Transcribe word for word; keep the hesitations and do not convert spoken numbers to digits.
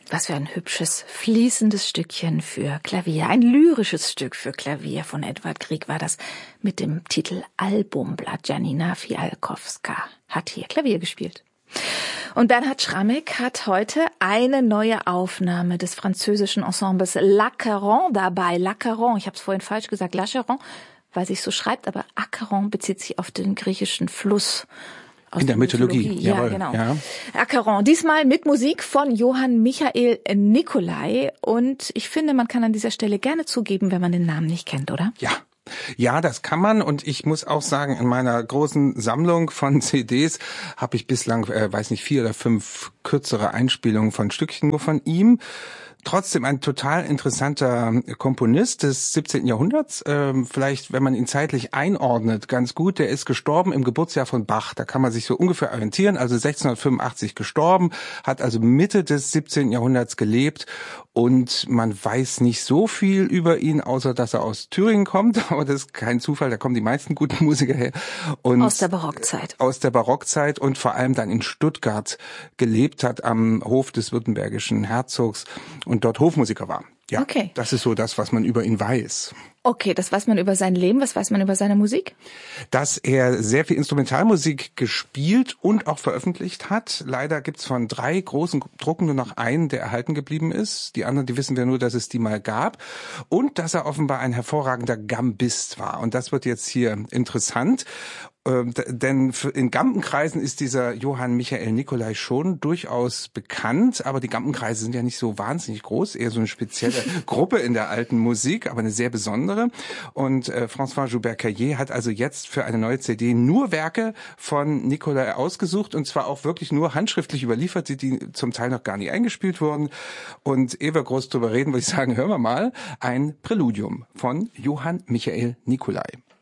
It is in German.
Was für ein hübsches, fließendes Stückchen für Klavier. Ein lyrisches Stück für Klavier von Edvard Grieg war das mit dem Titel Albumblatt. Janina Fialkowska hat hier Klavier gespielt. Und Bernhard Schrammick hat heute eine neue Aufnahme des französischen Ensembles L'Acheron dabei. L'Acheron, ich habe es vorhin falsch gesagt, L'Acheron, weil sich so schreibt, aber Acheron bezieht sich auf den griechischen Fluss. Aus in der Mythologie. Mythologie. Ja, Jawohl. genau. Ja. Acheron, diesmal mit Musik von Johann Michael Nicolai. Und ich finde, man kann an dieser Stelle gerne zugeben, wenn man den Namen nicht kennt, oder? Ja. Ja, das kann man, und ich muss auch sagen, in meiner großen Sammlung von C Ds habe ich bislang, äh, weiß nicht, vier oder fünf kürzere Einspielungen von Stückchen nur von ihm. Trotzdem ein total interessanter Komponist des siebzehnten Jahrhunderts. Ähm, vielleicht, wenn man ihn zeitlich einordnet, ganz gut. Der ist gestorben im Geburtsjahr von Bach. Da kann man sich so ungefähr orientieren. Also sechzehnhundertfünfundachtzig gestorben, hat also Mitte des siebzehnten Jahrhunderts gelebt. Und man weiß nicht so viel über ihn, außer dass er aus Thüringen kommt. Aber das ist kein Zufall, da kommen die meisten guten Musiker her. Und aus der Barockzeit. Aus der Barockzeit und vor allem dann in Stuttgart gelebt hat, am Hof des württembergischen Herzogs und dort Hofmusiker war. Ja, okay. Das ist so das, was man über ihn weiß. Okay, das weiß man über sein Leben. Was weiß man über seine Musik? Dass er sehr viel Instrumentalmusik gespielt und auch veröffentlicht hat. Leider gibt's von drei großen Drucken nur noch einen, der erhalten geblieben ist. Die anderen, die wissen wir nur, dass es die mal gab. Und dass er offenbar ein hervorragender Gambist war. Und das wird jetzt hier interessant. Ähm, denn in Gampenkreisen ist dieser Johann Michael Nicolai schon durchaus bekannt, aber die Gampenkreise sind ja nicht so wahnsinnig groß, eher so eine spezielle Gruppe in der alten Musik, aber eine sehr besondere. Und äh, François Joubert-Caillé hat also jetzt für eine neue C D nur Werke von Nicolai ausgesucht, und zwar auch wirklich nur handschriftlich überliefert, die, die zum Teil noch gar nicht eingespielt wurden. Und ehe wir groß drüber reden, würde ich sagen, hören wir mal ein Präludium von Johann Michael Nicolai.